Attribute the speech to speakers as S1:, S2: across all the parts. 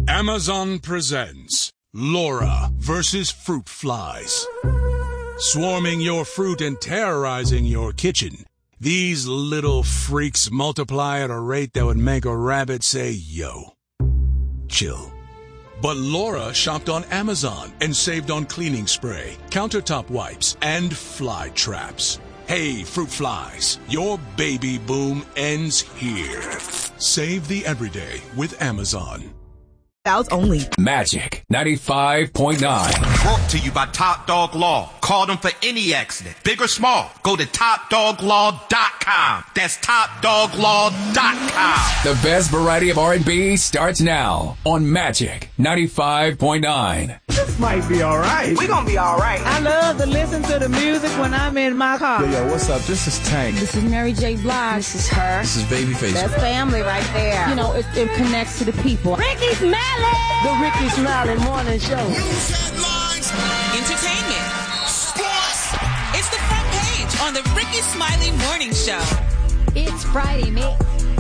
S1: Amazon presents Laura versus fruit flies. Swarming your fruit and terrorizing your kitchen, these little freaks multiply at a rate that would make a rabbit say, yo. Chill. But Laura shopped on Amazon and saved on cleaning spray, countertop wipes, and fly traps. Hey, fruit flies, your baby boom ends here. Save the everyday with Amazon.
S2: Only.
S3: Magic 95.9.
S4: Brought to you by Top Dog Law. Call them for any accident, big or small. Go to TopDogLaw.com. That's TopDogLaw.com.
S3: The best variety of R&B starts now on Magic 95.9.
S5: This might be all right.
S2: We're going to be all right.
S6: I love to listen to the music when I'm in my car.
S5: Yo, what's up? This is Tank.
S6: This is Mary J. Blige.
S2: This is her.
S5: This is Babyface.
S6: That's family right there. You know, it connects to the people. Ricky Smiley!
S2: The Ricky Smiley Morning Show.
S4: News headlines.
S7: Entertainment. Sports. It's the front page on the Ricky Smiley Morning Show.
S8: It's Friday, May.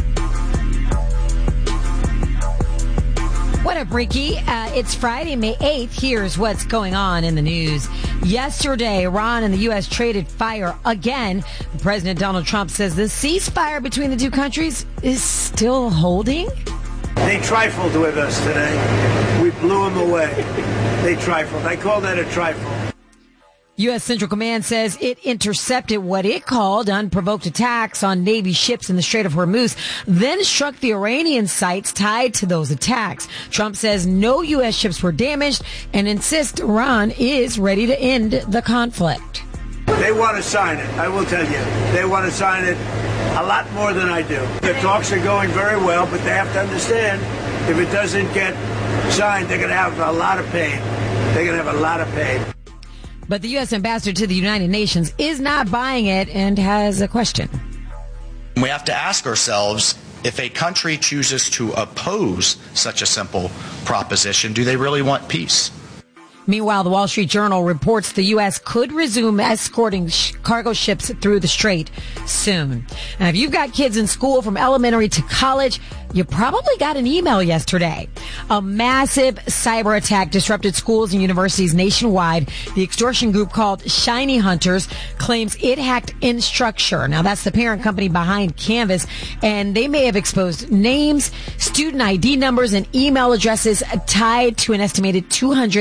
S8: What up, Ricky? It's Friday, May 8th. Here's what's going on in the news. Yesterday, Iran and the U.S. traded fire again. President Donald Trump says the ceasefire between the two countries is still holding.
S9: They trifled with us today. We blew them away. They trifled. I call that a trifle.
S8: U.S. Central Command says it intercepted what it called unprovoked attacks on Navy ships in the Strait of Hormuz, then struck the Iranian sites tied to those attacks. Trump says no U.S. ships were damaged and insists Iran is ready to end the conflict.
S9: They want to sign it. I will tell you. They want to sign it a lot more than I do. The talks are going very well, but they have to understand if it doesn't get signed, they're going to have a lot of pain. They're going to have a lot of pain.
S8: But the U.S. ambassador to the United Nations is not buying it and has a question.
S10: We have to ask ourselves, if a country chooses to oppose such a simple proposition, do they really want peace?
S8: Meanwhile, the Wall Street Journal reports the U.S. could resume escorting cargo ships through the strait soon. Now, if you've got kids in school from elementary to college, you probably got an email yesterday. A massive cyber attack disrupted schools and universities nationwide. The extortion group called Shiny Hunters claims it hacked Instructure. Now, that's the parent company behind Canvas, and they may have exposed names, student ID numbers, and email addresses tied to an estimated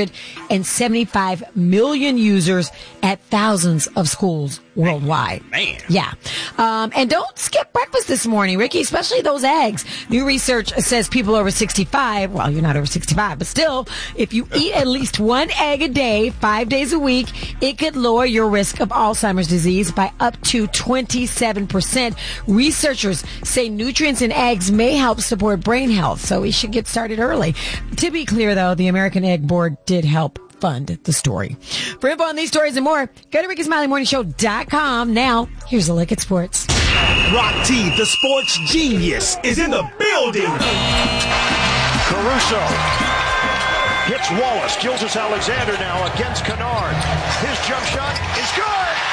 S8: 275 million users at thousands of schools worldwide.
S4: Man.
S8: Yeah. And don't skip breakfast this morning, Ricky, especially those eggs. New research says people over 65, well, you're not over 65, but still, if you eat at least one egg a day, 5 days a week, it could lower your risk of Alzheimer's disease by up to 27%. Researchers say nutrients in eggs may help support brain health, so we should get started early. To be clear, though, the American Egg Board did help fund the story. For info on these stories and more, go to RickySmileyMorningShow.com. Now, here's a look at sports.
S5: Rock T, the sports genius, is in the building.
S11: Caruso hits Wallace. Gilgeous Alexander now against Kennard. His jump shot is good.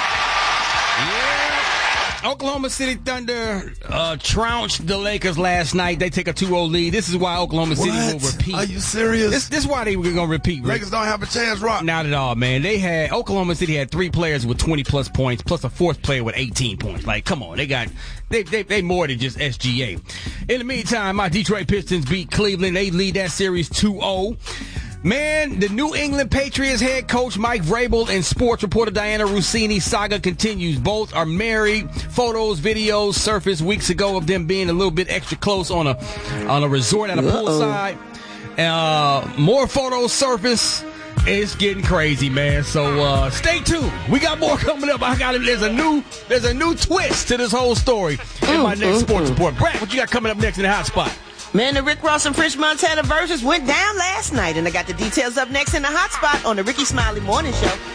S12: Oklahoma City Thunder trounced the Lakers last night. They take a 2-0 lead. This is why Oklahoma City will repeat.
S5: Are you serious?
S12: This is why they were going to repeat. Rick.
S5: Lakers don't have a chance, Rock.
S12: Not at all, man. Oklahoma City had 3 players with 20-plus points, plus a 4th player with 18 points. Like, come on. They more than just SGA. In the meantime, my Detroit Pistons beat Cleveland. They lead that series 2-0. Man, the New England Patriots head coach Mike Vrabel and sports reporter Diana Russini saga continues. Both are married. Photos, videos surfaced weeks ago of them being a little bit extra close on a resort at a poolside. More photos surface. It's getting crazy, man. So stay tuned. We got more coming up. There's a new twist to this whole story in my next sports report. Brad, what you got coming up next in the hot spot?
S2: Man, the Rick Ross and French Montana versions went down last night, and I got the details up next in the hot spot on the Ricky Smiley Morning Show.